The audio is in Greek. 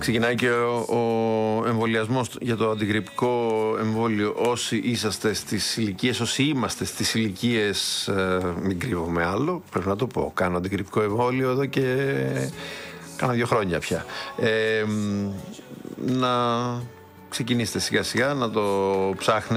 Ξεκινάει και ο εμβολιασμός για το αντιγρυπικό εμβόλιο. Όσοι είσαστε στις ηλικίες, όσοι είμαστε στις ηλικίες, μην κρύβομαι άλλο, πρέπει να το πω. Κάνω αντιγρυπικό εμβόλιο εδώ και κάνα 2 χρόνια πια. Να ξεκινήσετε σιγά σιγά να το ψάχνετε.